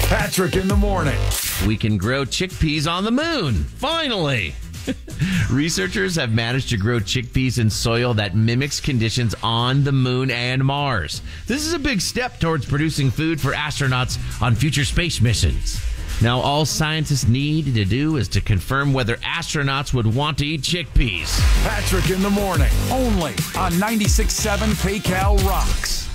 Patrick in the morning. We can grow chickpeas on the moon. Finally. Researchers have managed to grow chickpeas in soil that mimics conditions on the moon and Mars. This is a big step towards producing food for astronauts on future space missions. Now, all scientists need to do is to confirm whether astronauts would want to eat chickpeas. Patrick in the morning, only on 96.7 KCal Rocks.